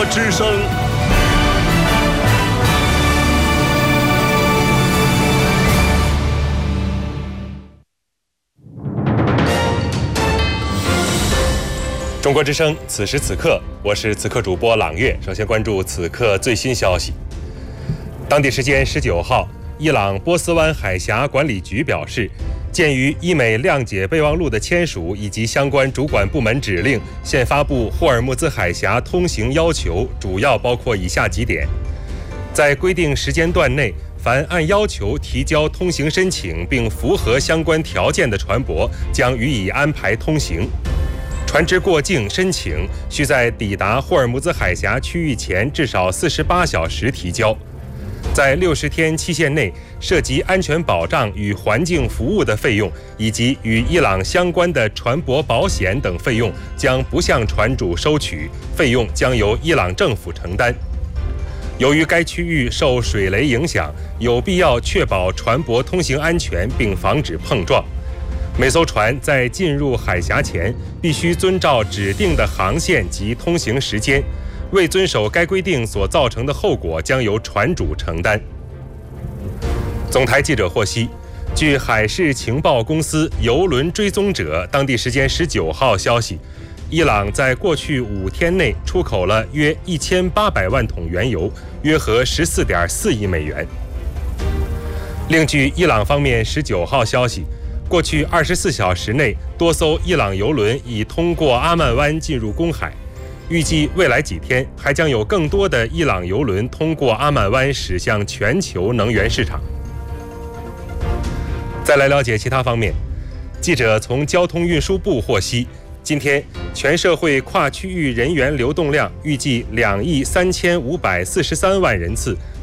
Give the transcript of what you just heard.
国之声。中国之声，此时此刻，我是此刻主播朗月。首先关注此刻最新消息。当地时间19号，伊朗波斯湾海峡管理局表示，鉴于伊美谅解备忘录的签署以及相关主管部门指令，现发布霍尔木兹海峡通行要求，主要包括以下几点：在规定时间段内，凡按要求提交通行申请并符合相关条件的船舶，将予以安排通行。船只过境申请需在抵达霍尔木兹海峡区域前至少48小时提交。在60天期限内，涉及安全保障与环境服务的费用，以及与伊朗相关的船舶保险等费用，将不向船主收取，费用将由伊朗政府承担。由于该区域受水雷影响，有必要确保船舶通行安全并防止碰撞。每艘船在进入海峡前，必须遵照指定的航线及通行时间，未遵守该规定所造成的后果将由船主承担。总台记者获悉，据海事情报公司邮轮追踪者当地时间19号消息，伊朗在过去5天内出口了约1800万桶原油，约合14.4亿美元。另据伊朗方面19号消息，过去24小时内，多艘伊朗油轮已通过阿曼湾进入公海。预计未来几天还将有更多的伊朗油轮通过阿曼湾驶向全球能源市场。再来了解其他方面，记者从交通运输部获悉，今天全社会跨区域人员流动量预计2亿3543万人次，